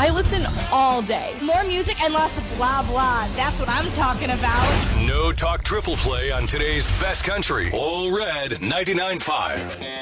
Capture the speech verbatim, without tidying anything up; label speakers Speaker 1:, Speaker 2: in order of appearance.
Speaker 1: I listen all day.
Speaker 2: More music and less blah blah. That's what I'm talking about.
Speaker 3: No Talk Triple Play on today's best country. All Red ninety-nine point five.